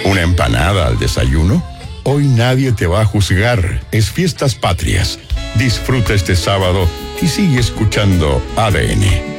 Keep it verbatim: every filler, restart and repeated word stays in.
¿Una empanada al desayuno? Hoy nadie te va a juzgar. Es Fiestas Patrias. Disfruta este sábado y sigue escuchando A D N.